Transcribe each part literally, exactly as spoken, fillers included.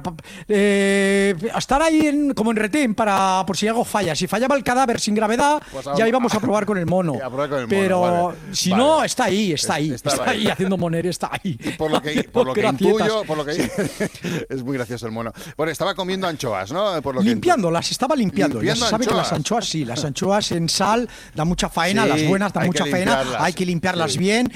eh, estar ahí en, como en retén para por si algo falla. Si fallaba el cadáver sin gravedad, pues a, ya íbamos a probar con el mono. A probar con el mono, pero vale. si vale. no, está ahí, está ahí, está, está ahí, ahí haciendo moner, está ahí. Y por lo que, por lo que intuyo, por lo que es muy gracioso el mono. Bueno, estaba comiendo anchoas, ¿no? Por lo limpiando, que... las estaba limpiando. limpiando ya se sabe anchoas. que las anchoas sí, las anchoas en sal da mucha faena, sí, las buenas dan mucha faena, hay que limpiarlas sí. bien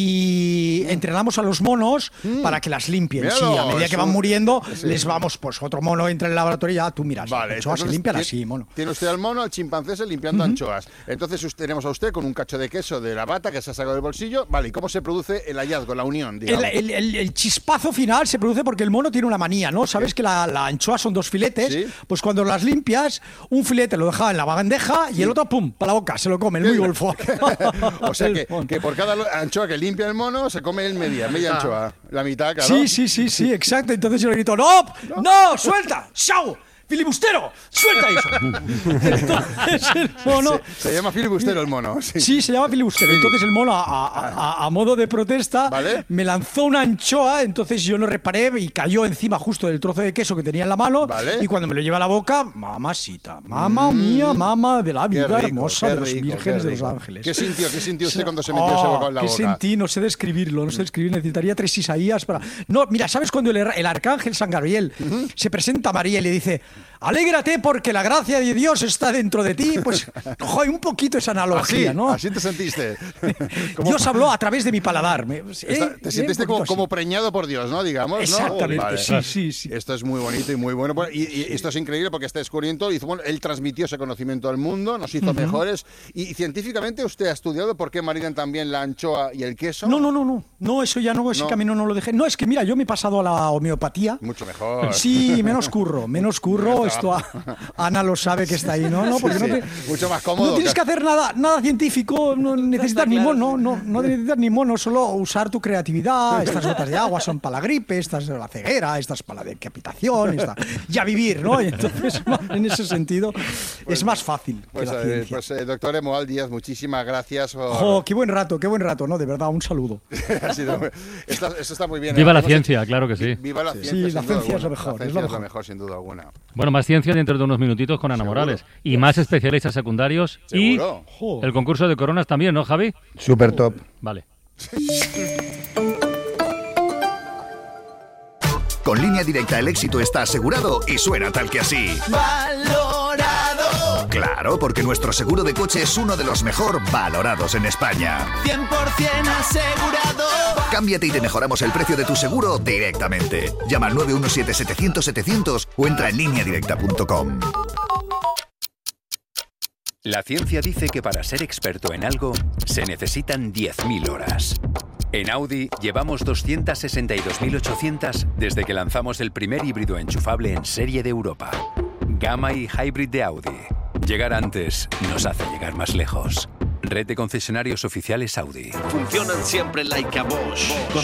y entrenamos a los monos mm. para que las limpien. Míralo, sí, a medida que van muriendo, sí. les vamos, pues otro mono entra en el laboratorio y ya tú miras, vale, anchoas se limpian así, mono. Tiene usted al mono, al chimpancé limpiando uh-huh. anchoas. Entonces tenemos a usted con un cacho de queso de la bata que se ha sacado del bolsillo. Vale, ¿y cómo se produce el hallazgo, la unión? El, el, el, el chispazo final se produce porque el mono tiene una manía, ¿no? Sabes ¿Sí? que la, la anchoa son dos filetes, ¿Sí? pues cuando las limpias, un filete lo deja en la bandeja y el otro, pum, para la boca, se lo come, el muy golfo. O sea que, que por cada anchoa que limpia el mono, se come el media, media anchoa. La mitad, claro. Sí, sí, sí, sí, exacto. Entonces yo le grito, ¡no! ¡No! ¡No! ¡Suelta! ¡Chao! ¡Filibustero! ¡Suelta eso! Entonces el mono... Se, se llama filibustero el mono. Sí, sí se llama filibustero. Sí. Entonces el mono, a, a, a, a modo de protesta, ¿Vale? me lanzó una anchoa, entonces yo no reparé y cayó encima justo del trozo de queso que tenía en la mano. ¿Vale? Y cuando me lo lleva a la boca, mamacita, mamá mm. mía, mamá de la vida rico, hermosa de los rico, vírgenes de los ángeles. ¿Qué sintió, qué sintió usted cuando se metió oh, ese bocado en la ¿qué boca? ¿Qué sentí? No sé describirlo, no sé describir. Necesitaría tres Isaías para... No, mira, ¿sabes cuando el, el arcángel San Gabriel uh-huh. se presenta a María y le dice... Alégrate porque la gracia de Dios está dentro de ti. Pues, joder, un poquito esa analogía, así, ¿no? Así te sentiste. Dios habló a través de mi paladar. ¿Eh? Está, te sentiste ¿Eh? como, como preñado por Dios, ¿no? Digamos, exactamente, ¿no? Vale. sí, sí, sí. Esto es muy bonito y muy bueno. Y, y esto es increíble porque este descubrimiento hizo, bueno, él transmitió ese conocimiento al mundo, nos hizo uh-huh. mejores. Y, y científicamente usted ha estudiado por qué maridan también la anchoa y el queso. No, no, no, no. No, eso ya no, ese no. camino no lo dejé. No, es que mira, yo me he pasado a la homeopatía. Mucho mejor. Sí, menos curro, menos curro. Esto a, Ana lo sabe que está ahí, ¿no? no porque sí, no sí. te, Mucho más cómodo. No tienes que hacer nada, nada científico, no necesitas ni mono, no, no necesitas ni mono, solo usar tu creatividad. Estas gotas de agua son para la gripe, estas de la ceguera, estas para la decapitación, esta, ya vivir, ¿no? Y entonces, en ese sentido, pues, es más fácil pues, que la eh, ciencia. Pues, eh, doctor Emuald Díaz, muchísimas gracias. Por... Oh, qué buen rato, qué buen rato, ¿no? De verdad, un saludo. ha sido, esto, esto está muy bien. Viva ¿eh? la ciencia, claro que sí. Viva la sí, ciencia, sí, la ciencia es lo mejor. La es ciencia lo es lo mejor. mejor, sin duda alguna. Bueno, más ciencia dentro de unos minutitos con Ana Seguro. Morales. Y más especialistas secundarios. ¿Seguro? Y el concurso de coronas también, ¿no, Javi? Súper top. Vale. Con Línea Directa el éxito está asegurado y suena tal que así. ¡Valorado! Claro, porque nuestro seguro de coche es uno de los mejor valorados en España. cien por ciento asegurado. Cámbiate y te mejoramos el precio de tu seguro directamente. Llama al nueve uno siete setecientos setecientos o entra en línea directa punto com. La ciencia dice que para ser experto en algo se necesitan diez mil horas. En Audi llevamos doscientas sesenta y dos mil ochocientas desde que lanzamos el primer híbrido enchufable en serie de Europa. Gamma y Hybrid de Audi. Llegar antes nos hace llegar más lejos. Red de concesionarios oficiales Audi. Funcionan siempre like a Bosch. Con